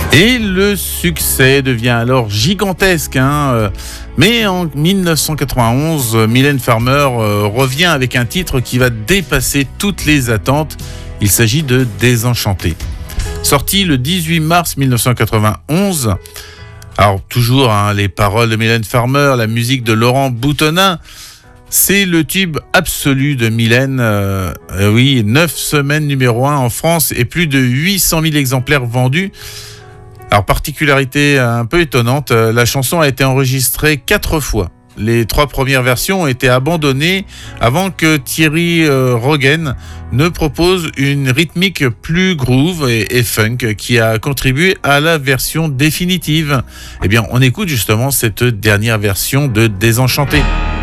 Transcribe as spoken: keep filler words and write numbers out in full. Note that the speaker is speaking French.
Et le succès devient alors gigantesque. Hein. Mais en dix-neuf cent quatre-vingt-onze, Mylène Farmer revient avec un titre qui va dépasser toutes les attentes. Il s'agit de Désenchanté. Sorti le dix-huit mars mille neuf cent quatre-vingt-onze. Alors toujours hein, les paroles de Mylène Farmer, la musique de Laurent Boutonin. C'est le tube absolu de Mylène. Euh, euh, oui, neuf semaines numéro un en France et plus de huit cent mille exemplaires vendus. Alors, particularité un peu étonnante, la chanson a été enregistrée quatre fois. Les trois premières versions ont été abandonnées avant que Thierry euh, Rogen ne propose une rythmique plus groove et, et funk qui a contribué à la version définitive. Eh bien, on écoute justement cette dernière version de Désenchanté.